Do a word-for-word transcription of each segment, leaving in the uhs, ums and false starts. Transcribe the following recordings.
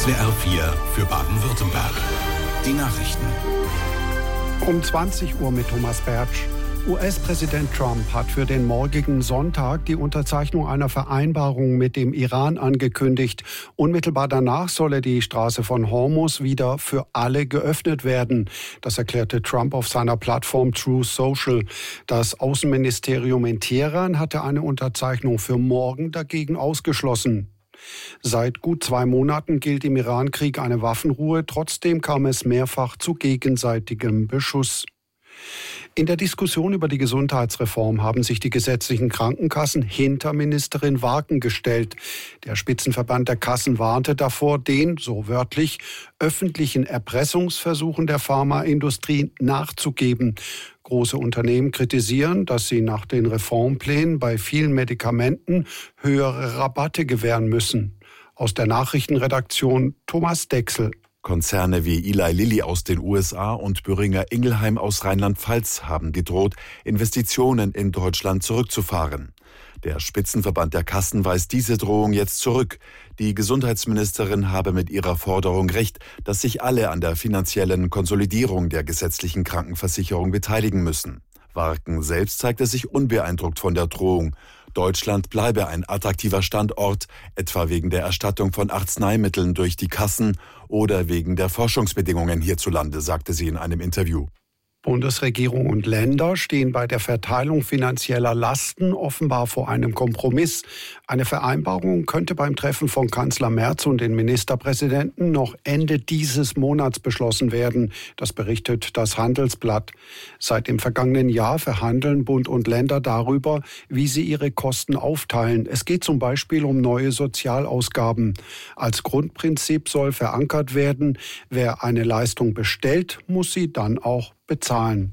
S W R vier für Baden-Württemberg. Die Nachrichten. Um zwanzig Uhr mit Thomas Bertsch. U S-Präsident Trump hat für den morgigen Sonntag die Unterzeichnung einer Vereinbarung mit dem Iran angekündigt. Unmittelbar danach solle die Straße von Hormuz wieder für alle geöffnet werden. Das erklärte Trump auf seiner Plattform Truth Social. Das Außenministerium in Teheran hatte eine Unterzeichnung für morgen dagegen ausgeschlossen. Seit gut zwei Monaten gilt im Iran-Krieg eine Waffenruhe. Trotzdem kam es mehrfach zu gegenseitigem Beschuss. In der Diskussion über die Gesundheitsreform haben sich die gesetzlichen Krankenkassen hinter Ministerin Warken gestellt. Der Spitzenverband der Kassen warnte davor, den, so wörtlich, öffentlichen Erpressungsversuchen der Pharmaindustrie nachzugeben. Große Unternehmen kritisieren, dass sie nach den Reformplänen bei vielen Medikamenten höhere Rabatte gewähren müssen. Aus der Nachrichtenredaktion Thomas Dechsel. Konzerne wie Eli Lilly aus den U S A und Boehringer Ingelheim aus Rheinland-Pfalz haben gedroht, Investitionen in Deutschland zurückzufahren. Der Spitzenverband der Kassen weist diese Drohung jetzt zurück. Die Gesundheitsministerin habe mit ihrer Forderung recht, dass sich alle an der finanziellen Konsolidierung der gesetzlichen Krankenversicherung beteiligen müssen. Warken selbst zeigte sich unbeeindruckt von der Drohung. Deutschland bleibe ein attraktiver Standort, etwa wegen der Erstattung von Arzneimitteln durch die Kassen oder wegen der Forschungsbedingungen hierzulande, sagte sie in einem Interview. Bundesregierung und Länder stehen bei der Verteilung finanzieller Lasten offenbar vor einem Kompromiss. Eine Vereinbarung könnte beim Treffen von Kanzler Merz und den Ministerpräsidenten noch Ende dieses Monats beschlossen werden. Das berichtet das Handelsblatt. Seit dem vergangenen Jahr verhandeln Bund und Länder darüber, wie sie ihre Kosten aufteilen. Es geht zum Beispiel um neue Sozialausgaben. Als Grundprinzip soll verankert werden, wer eine Leistung bestellt, muss sie dann auch bezahlen.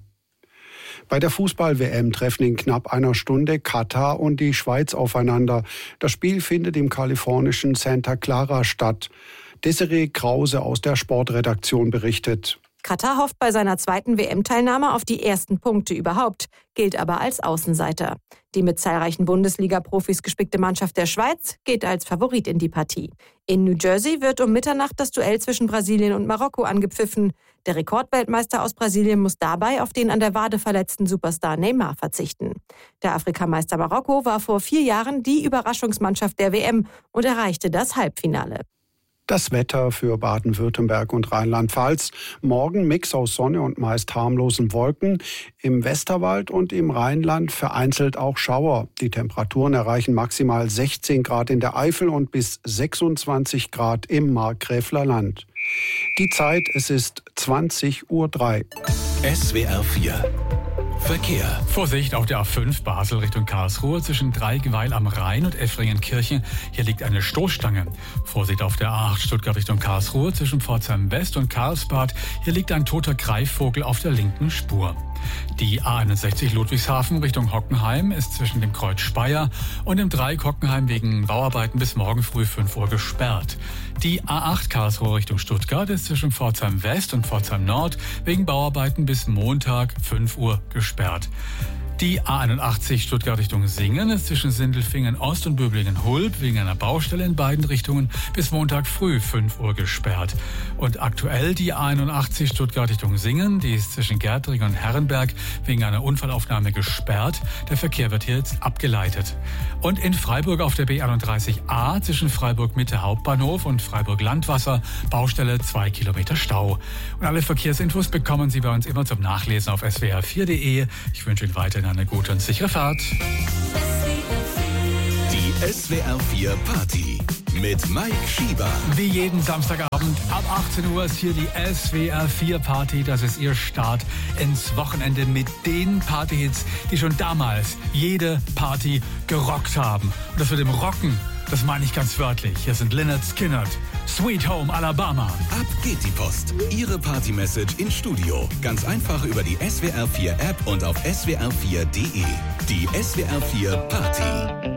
Bei der Fußball-W M treffen in knapp einer Stunde Katar und die Schweiz aufeinander. Das Spiel findet im kalifornischen Santa Clara statt. Desiree Krause aus der Sportredaktion berichtet. Katar hofft bei seiner zweiten W M-Teilnahme auf die ersten Punkte überhaupt, gilt aber als Außenseiter. Die mit zahlreichen Bundesliga-Profis gespickte Mannschaft der Schweiz geht als Favorit in die Partie. In New Jersey wird um Mitternacht das Duell zwischen Brasilien und Marokko angepfiffen. Der Rekordweltmeister aus Brasilien muss dabei auf den an der Wade verletzten Superstar Neymar verzichten. Der Afrikameister Marokko war vor vier Jahren die Überraschungsmannschaft der W M und erreichte das Halbfinale. Das Wetter für Baden-Württemberg und Rheinland-Pfalz. Morgen Mix aus Sonne und meist harmlosen Wolken. Im Westerwald und im Rheinland vereinzelt auch Schauer. Die Temperaturen erreichen maximal sechzehn Grad in der Eifel und bis sechsundzwanzig Grad im Markgräfler Land. Die Zeit, es ist zwanzig Uhr drei. S W R vier Verkehr. Vorsicht auf der A fünf Basel Richtung Karlsruhe zwischen Dreigeweil am Rhein und Effringen-Kirchen. Hier liegt eine Stoßstange. Vorsicht auf der A acht Stuttgart Richtung Karlsruhe zwischen Pforzheim West und Karlsbad. Hier liegt ein toter Greifvogel auf der linken Spur. Die A einundsechzig Ludwigshafen Richtung Hockenheim ist zwischen dem Kreuz Speyer und dem Dreieck Hockenheim wegen Bauarbeiten bis morgen früh fünf Uhr gesperrt. Die A acht Karlsruhe Richtung Stuttgart ist zwischen Pforzheim West und Pforzheim Nord wegen Bauarbeiten bis Montag fünf Uhr gesperrt. Die A einundachtzig Stuttgart Richtung Singen ist zwischen Sindelfingen Ost und Böblingen-Hulb wegen einer Baustelle in beiden Richtungen bis Montag früh fünf Uhr gesperrt. Und aktuell die A einundachtzig Stuttgart Richtung Singen, die ist zwischen Gärtringen und Herrenberg wegen einer Unfallaufnahme gesperrt. Der Verkehr wird hier jetzt abgeleitet. Und in Freiburg auf der B einunddreißig A zwischen Freiburg Mitte Hauptbahnhof und Freiburg Landwasser Baustelle zwei Kilometer Stau. Und alle Verkehrsinfos bekommen Sie bei uns immer zum Nachlesen auf s w r vier punkt d e. Ich wünsche Ihnen weiterhin eine gute und sichere Fahrt. Die S W R vier Party mit Mike Schieber. Wie jeden Samstagabend ab achtzehn Uhr ist hier die S W R vier Party. Das ist Ihr Start ins Wochenende mit den Partyhits, die schon damals jede Party gerockt haben. Und das mit dem Rocken, das meine ich ganz wörtlich. Hier sind Lynyrd Skynyrd, Sweet Home Alabama. Ab geht die Post. Ihre Party-Message ins Studio. Ganz einfach über die S W R vier App und auf s w r vier punkt d e. Die S W R vier Party.